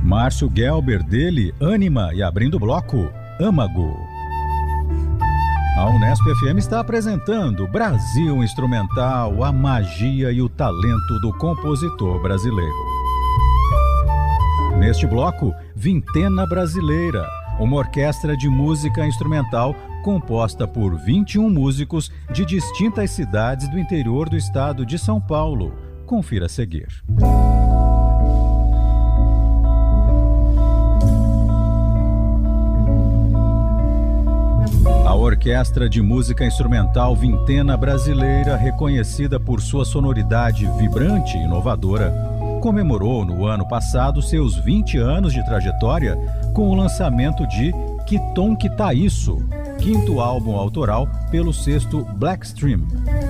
Márcio Gelber, dele, Ânima, e abrindo o bloco, Âmago. A Unesp FM está apresentando Brasil Instrumental, a magia e o talento do compositor brasileiro. Neste bloco, Vintena Brasileira, uma orquestra de música instrumental composta por 21 músicos de distintas cidades do interior do estado de São Paulo. Confira a seguir. A Orquestra de Música Instrumental Vintena Brasileira, reconhecida por sua sonoridade vibrante e inovadora, comemorou no ano passado seus 20 anos de trajetória com o lançamento de Que Tom Que Tá Isso, quinto álbum autoral pelo sexto Blackstream.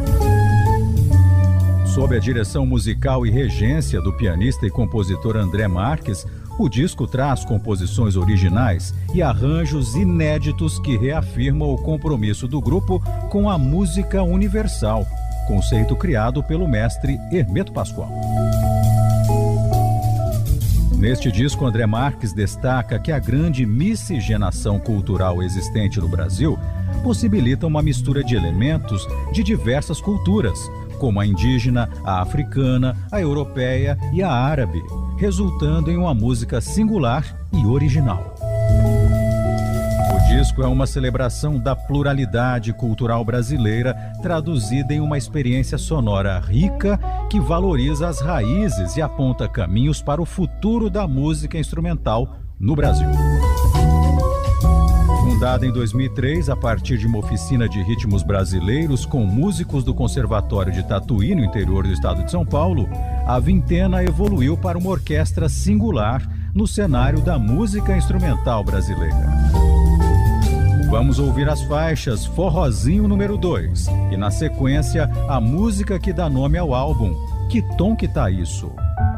Sob a direção musical e regência do pianista e compositor André Marques, o disco traz composições originais e arranjos inéditos que reafirmam o compromisso do grupo com a música universal, conceito criado pelo mestre Hermeto Pascoal. Neste disco, André Marques destaca que a grande miscigenação cultural existente no Brasil possibilita uma mistura de elementos de diversas culturas, como a indígena, a africana, a europeia e a árabe, resultando em uma música singular e original. O disco é uma celebração da pluralidade cultural brasileira, traduzida em uma experiência sonora rica que valoriza as raízes e aponta caminhos para o futuro da música instrumental no Brasil. Fundada em 2003 a partir de uma oficina de ritmos brasileiros com músicos do Conservatório de Tatuí, no interior do estado de São Paulo, a Vintena evoluiu para uma orquestra singular no cenário da música instrumental brasileira. Vamos ouvir as faixas Forrozinho número 2 e, na sequência, a música que dá nome ao álbum, Que Tom Que Tá Isso.